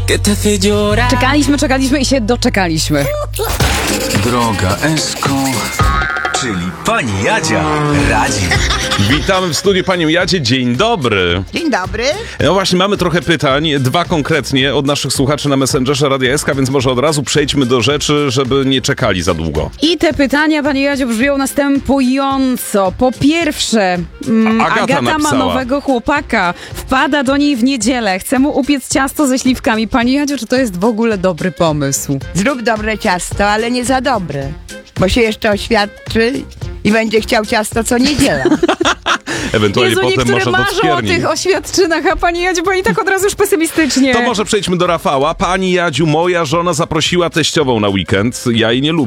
Czekaliśmy i się doczekaliśmy. Droga Esko, czyli pani Jadzia radzi. Witamy w studiu panią Jadzie, dzień dobry. Dzień dobry. No właśnie, mamy trochę pytań, 2 konkretnie od naszych słuchaczy na Messengerze Radia SK, więc może od razu przejdźmy do rzeczy, żeby nie czekali za długo. I te pytania, pani Jadziu, brzmią następująco. Po pierwsze, Agata ma napisała. nowego chłopaka. Wpada do niej w niedzielę. Chce mu upiec ciasto ze śliwkami. Pani Jadziu, czy to jest w ogóle dobry pomysł? Zrób dobre ciasto, ale nie za dobre, bo się jeszcze oświadczy i będzie chciał ciasto co niedziela. Ewentualnie Jezu, potem niektóre może do marzą o cukierni. tych oświadczynach, a pani Jadziu, bo i tak od razu już pesymistycznie. To może przejdźmy do Rafała. Pani Jadziu, moja żona zaprosiła teściową na weekend. Ja jej nie lubię.